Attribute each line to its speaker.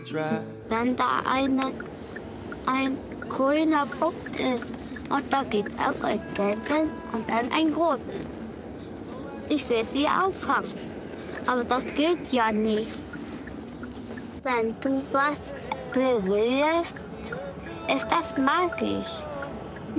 Speaker 1: Wenn da ein grüner Punkt ist und da gibt's auch einen gelben und dann einen roten. Ich will sie auffangen, aber das geht ja nicht. Wenn du was berührst, ist das magisch.